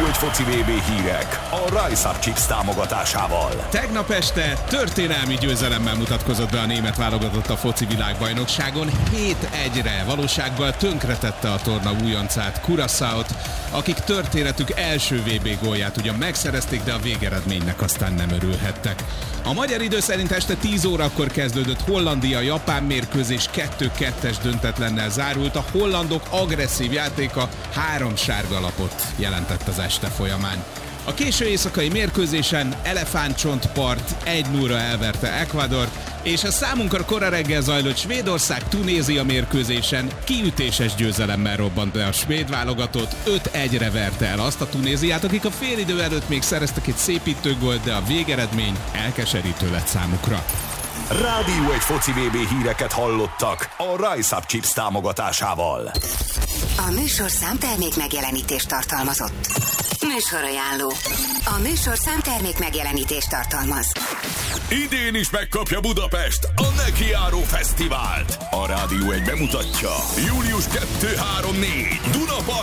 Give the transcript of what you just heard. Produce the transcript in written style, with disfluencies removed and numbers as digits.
Egy foci VB hírek a Rise Up Chips támogatásával. Tegnap este történelmi győzelemmel mutatkozott be a német válogatott a foci világbajnokságon. 7-1-re valósággal tönkretette a torna újoncát, Curaçaót, akik történetük első VB gólját ugyan megszerezték, de a végeredménynek aztán nem örülhettek. A magyar idő szerint este 10 órakor kezdődött Hollandia-Japán mérkőzés, 2-2-es döntetlennel zárult. A hollandok agresszív játéka 3 sárga lapot jelentett az este folyamán. A késő éjszakai mérkőzésen Elefántcsontpart 1-0-ra elverte Ecuadort, és a számunkra kora reggel zajlott Svédország-Tunézia mérkőzésen kiütéses győzelemmel robbant be a svéd válogatott, 5-1-re verte el azt a Tunéziát, akik a félidő előtt még szereztek egy szépítőgólt, de a végeredmény elkeserítő lett számukra. Rádió Egy foci VB híreket hallottak a Rise Up Chips támogatásával. A műsorszám termék megjelenítést tartalmazott. Műsorajánló. A műsorszám termék megjelenítést tartalmaz. Idén is megkapja Budapest a Nekiáró Fesztivált. A Rádió Egy bemutatja július 2-3-4 Dunaparton.